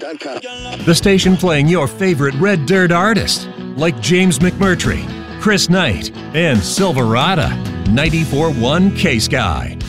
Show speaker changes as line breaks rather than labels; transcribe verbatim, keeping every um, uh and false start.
dot com.
The station playing your favorite Red Dirt artists, like James McMurtry, Chris Knight, and Silverado. ninety-four point one K-Sky.